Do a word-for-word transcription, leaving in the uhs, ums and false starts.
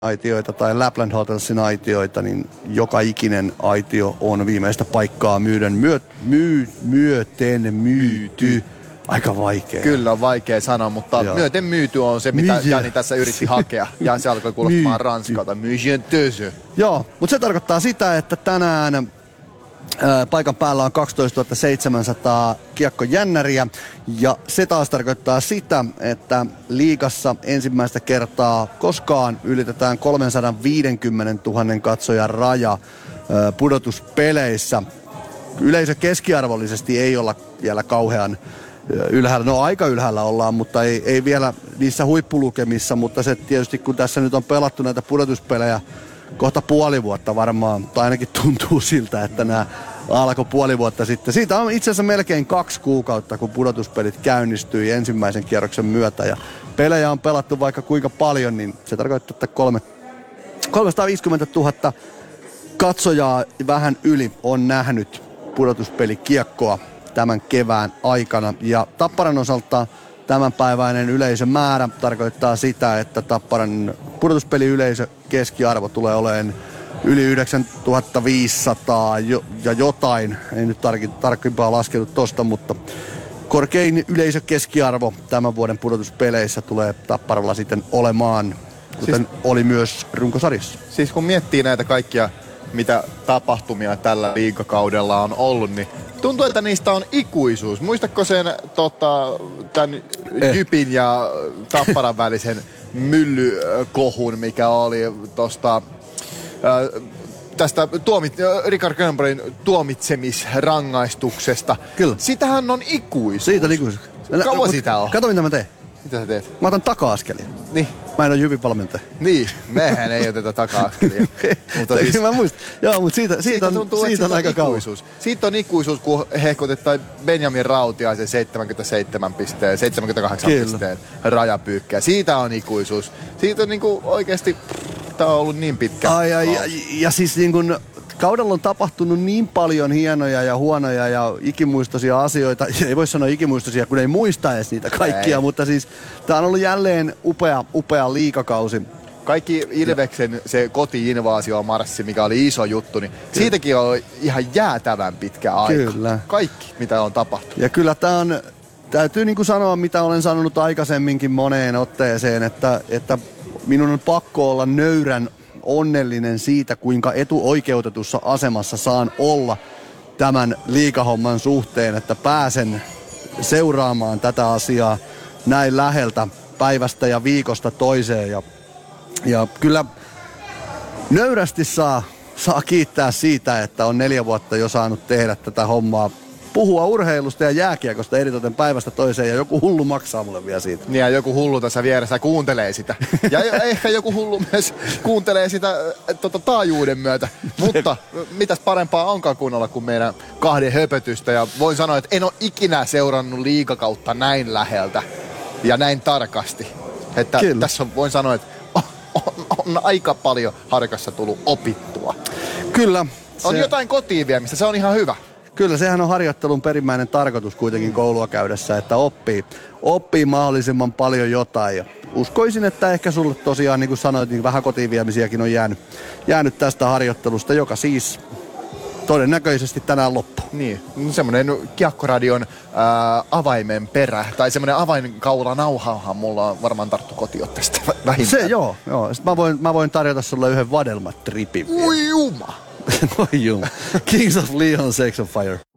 aitioita tai Lapland Hotelsin aitioita, niin joka ikinen aitio on viimeistä paikkaa myöden, myö, myy, myöten myyty. Aika vaikea. Kyllä on vaikea sanoa, mutta Joo. myöten myyty on se, mitä Myy- Jani tässä yritti hakea. Ja se alkoi kuulostamaan Myy- ranskalta. Myy- Joo, mutta se tarkoittaa sitä, että tänään ää, paikan päällä on kaksitoistatuhatta seitsemänsataa kiekkojännäriä. Ja se taas tarkoittaa sitä, että liigassa ensimmäistä kertaa koskaan ylitetään kolmesataaviisikymmentätuhatta katsojan raja ää, pudotuspeleissä. Yleisö keskiarvollisesti ei olla vielä kauhean ylhäällä. No aika ylhäällä ollaan, mutta ei, ei vielä niissä huippulukemissa, mutta se tietysti kun tässä nyt on pelattu näitä pudotuspelejä kohta puoli vuotta varmaan, tai ainakin tuntuu siltä, että nämä alkoi puoli vuotta sitten. Siitä on itse asiassa melkein kaksi kuukautta, kun pudotuspelit käynnistyi ensimmäisen kierroksen myötä, ja pelejä on pelattu vaikka kuinka paljon, niin se tarkoittaa, että kolme, kolmesataaviisikymmentätuhatta katsojaa vähän yli on nähnyt pudotuspelikiekkoa tämän kevään aikana. Ja Tapparan osalta tämänpäiväinen yleisömäärä tarkoittaa sitä, että Tapparan pudotuspeliyleisö keskiarvo tulee olemaan yli yhdeksäntuhattaviisisataa jo, ja jotain. Ei nyt tarkin, tarkempaa laskenut tosta, mutta korkein yleisökeskiarvo tämän vuoden pudotuspeleissä tulee Tapparalla sitten olemaan, kuten siis, oli myös runkosarjassa. Siis kun miettii näitä kaikkia, mitä tapahtumia tällä liigakaudella on ollut, niin tuntuu, että niistä on ikuisuus. Muistatko sen tota, tämän eh. Jypin ja Tapparan välisen myllykohun, mikä oli tosta, äh, tästä tuomit, Richard Grönborgin tuomitsemisrangaistuksesta. Kyllä. Sitähän on ikuisuus. Siitä on ikuisuus. Kauan sitä on? Kato, mitä mä teen. Mitä sä teet? Mä otan taka-askelia. Niin. Mä en ole Jypin valmentaja. Niin, mehän ei oteta taka-askelia. Mutta siis, mä muistan. Joo, mutta siitä, siitä, siitä on, tuntuu, siitä on aika kauan. Siitä on ikuisuus, kun hehkutetaan Benjamin Rautiaisen seitsemänkymmentäseitsemän pisteen, seitsemänkymmentäkahdeksan Kyllä. pisteen rajapyykkä. Siitä on ikuisuus. Siitä on niinku oikeesti, tää on ollut niin pitkä. Ai, ai, ja, ja siis niin kun kaudella on tapahtunut niin paljon hienoja ja huonoja ja ikimuistoisia asioita. Ei voi sanoa ikimuistoisia, kun ei muista edes niitä kaikkia, ei. Mutta siis tää on ollut jälleen upea, upea liigakausi. Kaikki Ilveksen se koti-invaasio-marssi, mikä oli iso juttu, niin kyllä. Siitäkin on ihan jäätävän pitkä aika. Kyllä. Kaikki, mitä on tapahtunut. Ja kyllä tää on, täytyy niin kuin sanoa, mitä olen sanonut aikaisemminkin moneen otteeseen, että, että minun on pakko olla nöyrän onnellinen siitä, kuinka etuoikeutetussa asemassa saan olla tämän liigahomman suhteen, että pääsen seuraamaan tätä asiaa näin läheltä päivästä ja viikosta toiseen. Ja, ja kyllä nöyrästi saa, saa kiittää siitä, että on neljä vuotta jo saanut tehdä tätä hommaa. Puhua urheilusta ja jääkiekosta eritoten päivästä toiseen ja joku hullu maksaa mulle vielä siitä. Niin ja joku hullu tässä vieressä kuuntelee sitä. Ja ehkä joku hullu myös kuuntelee sitä tota, taajuuden myötä. Mutta mitäs parempaa onkaan kuunnella kuin meidän kahden höpötystä. Ja voin sanoa, että en ole ikinä seurannut liigakautta näin läheltä ja näin tarkasti. Että Kyllä. tässä on, voin sanoa, että on, on, on aika paljon harkassa tullut opittua. Kyllä. Se... On jotain kotiin viemistä, se on ihan hyvä. Kyllä, sehän on harjoittelun perimmäinen tarkoitus kuitenkin koulua käydessä, että oppii, oppii mahdollisimman paljon jotain. Ja uskoisin, että ehkä sulle tosiaan, niin kuin sanoit, niin vähän kotiinviemisiäkin on jäänyt, jäänyt tästä harjoittelusta, joka siis todennäköisesti tänään loppuu. Niin, semmoinen Kiekkoradion ää, avaimen perä, tai semmoinen avainkaula nauhahan mulla on varmaan tarttu kotiotteesta vähintään. Se joo, joo. Sitten mä voin, mä voin tarjota sulle yhden vadelmatripin. Ui juma! Oi juma. Kings of Leon, Sex on Fire.